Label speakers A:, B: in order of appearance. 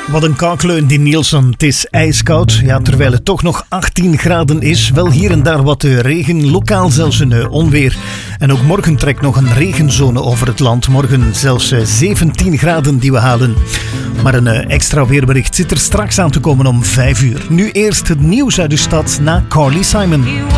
A: Wat een kaakleun die Nielsen. Het is ijskoud, ja, terwijl het toch nog 18 graden is. Wel hier en daar wat regen, lokaal zelfs een onweer. En ook morgen trekt nog een regenzone over het land. Morgen zelfs 17 graden die we halen. Maar een extra weerbericht zit er straks aan te komen om 5 uur. Nu eerst het nieuws uit de stad na Carly Simon.